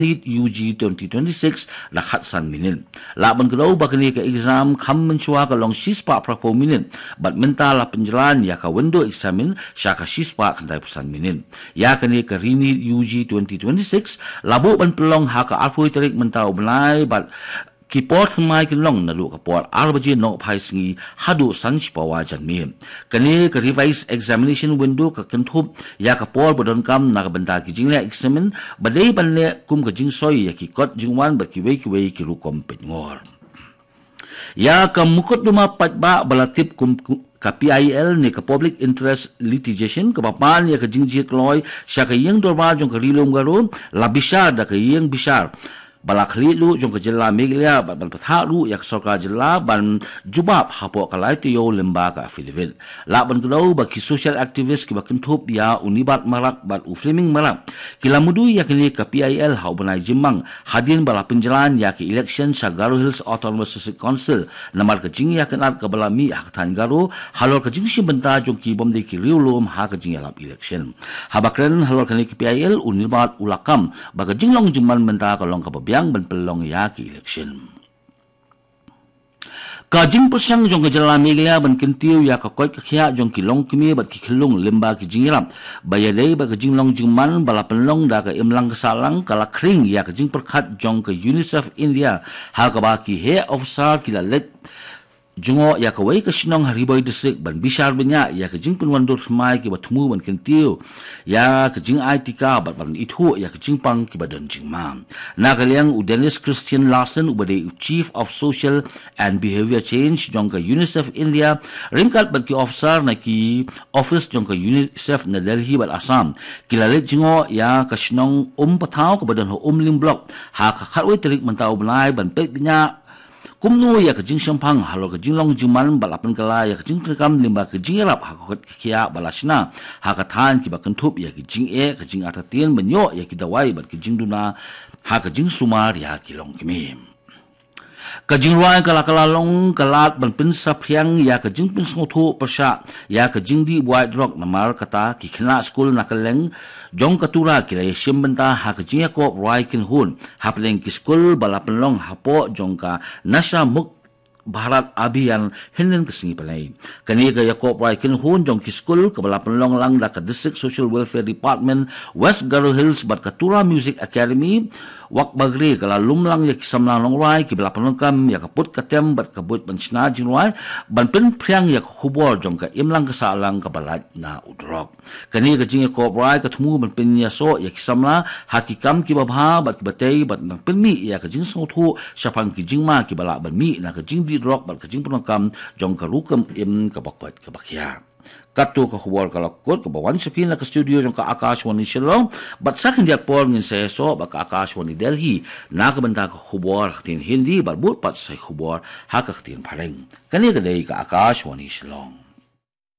NEET UG 2026 lakhat san minin. Laban kedau bakani ke exam kam mencua ke long sispa prapo minin. Bat mental la penjalan ya ka window examin syaka sispa kantai pusan minin. Ya kani ke NEET UG 2026 labu ban pelong haka alpoi terik mentau belai bat kipot semai kelong nalu kapot arbaji no pai singi hadu san sipawa janmi kani ke revise examination window ke kentup ya kapol bodon kam na benda ki jingla examen badai banle kum ke jing soi ya ki kot jingwan ba ki wei ki rukom pengor ya ka mukut duma patba balatip kum ka PIL ni ka public interest litigation ka papan ya ka jingjit loy sya ka yeng dorba jong ka rilom garo labisar da ka yeng bisar balak lu jong kejela meglia ban patharu yak sorka jela ban jubab hapo kalai tiyo lemba ka Filipin la ban kedau bagi social activist ki bakin thup ya unibat marak bat u flaming marak kila mudu yak ni ka PIL hau banai jimang hadin bala penjalan yak election sa Garo Hills Autonomous Council namar ke jing yak kenat ka balami hak tan Garo halor ke jing sim benta jong ki bom de ki riulum ha ke jing yalap election habakren halor ke ni ki PIL unibat ulakam baga jinglong jingman benta ka long ka yang berpelong ya ki election. Kajing persang jong kejala meglia ban kentiu ya ka koi khia jong ki long kimi bat ki khilung lemba ki jingiram bayadai ba kajing long jingman bala penlong da ka imlang kesalang kala kring ya kajing perkhat jong ke UNICEF India ha ka ba ki he officer ki la let jungo ya ka wei ka sinong hariboy district ban bisar benya ya ka jing penwan dor smai ki batmu ban kentiu ya ka jing aitika bat ban ithu ya ka jing pang ki badan jing mam na ka liang Dennis Christian Larson ubade chief of social and behavior change jong ka UNICEF India ringkat bat ki officer na ki office jong ka UNICEF na Delhi bat Assam kilale jingo ya ka sinong pathau ka badan ho ling block ha ka khatwei terik mentau belai ban pek nya kumnu ya ke jing sampang halo ke jing long jingman balapan kala ya ke jing rekam limba ke jing rap ha ko kia balasna ha ka than ki ba kentup ya ke jing ke jing atatien benyo ya ki dawai bat ke jing duna ha ke jing sumar ya ki long kimi ke jing ruai kala kala long kalat ban pin saphyang ya ke jing pin snothu persha ya ke jing di buai drok namar kata ki khna school nakaleng jong katura kila sim benta ha ke jing ko ruai kin hun ha pleng ki school balapan long hapo jong ka nasha muk Bharat Abhiyan hinin kesingi palai kani ka Yakob Rai kin hun jong ki school ka balapan long lang da ka district social welfare department West Garo Hills bat katura music academy wak bagri kala lumlang ya kisamlang long rai ki balapan long kam ya kaput katem bat kabut ban sna jing rai ban pen priang ya khubor jong ka imlang ka salang ka balat na udrok kani ka jing Yakob Rai ka thumu ban pen ya so ya kisamla hakikam ki babha bat ki batei bat nang pen mi ya ka jing so thu sapang ki jing ma ki bala ban mi na ka jing di drok bat ka jing penakam jong ka rukam im ka bakot ka bakya katu ka khubor kala kot ka bawan sapin la ka studio jong ka Akashwani Shillong bat sakin dia por ngin se so ba ka Akashwani Delhi na ka benda ka khubor tin Hindi bat but pat sai khubor ha ka tin phareng kani ka dei ka Akashwani Shillong